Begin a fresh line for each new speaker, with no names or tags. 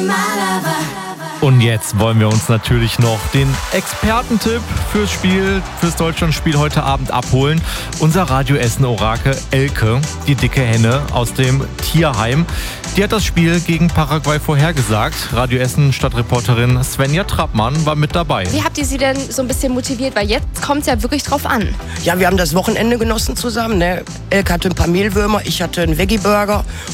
Und jetzt wollen wir uns natürlich noch den Expertentipp fürs Deutschlandspiel heute Abend abholen. Unser Radio Essen-Orakel Elke, die dicke Henne aus dem Tierheim, die hat das Spiel gegen Paraguay vorhergesagt. Radio Essen-Stadtreporterin Svenja Trappmann war mit dabei.
Wie habt ihr sie denn so ein bisschen motiviert? Weil jetzt kommt es ja wirklich drauf an.
Ja, wir haben das Wochenende genossen zusammen. Ne? Elke hatte ein paar Mehlwürmer, ich hatte einen Veggie-Burger